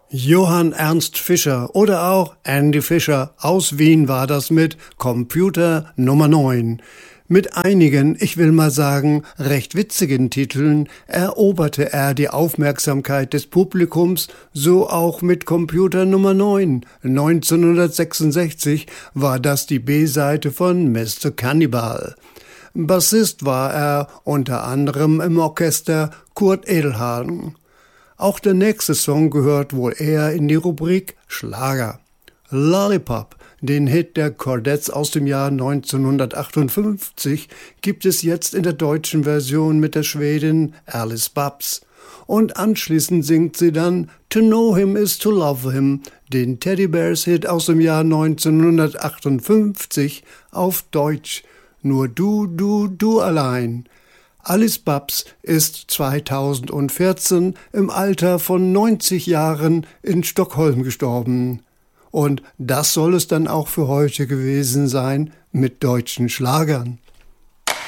Johann Ernst Fischer oder auch Andy Fischer aus Wien war das mit Computer Nummer 9. Mit einigen, ich will mal sagen, recht witzigen Titeln eroberte er die Aufmerksamkeit des Publikums, so auch mit Computer Nummer 9. 1966 war das die B-Seite von Mr. Cannibal. Bassist war er unter anderem im Orchester Kurt Edelhagen. Auch der nächste Song gehört wohl eher in die Rubrik Schlager. Lollipop, den Hit der Chordettes aus dem Jahr 1958, gibt es jetzt in der deutschen Version mit der Schwedin Alice Babs. Und anschließend singt sie dann To Know Him is to Love Him, den Teddy Bears Hit aus dem Jahr 1958 auf Deutsch. Nur du, du, du allein. Alice Babs ist 2014 im Alter von 90 Jahren in Stockholm gestorben. Und das soll es dann auch für heute gewesen sein mit deutschen Schlagern.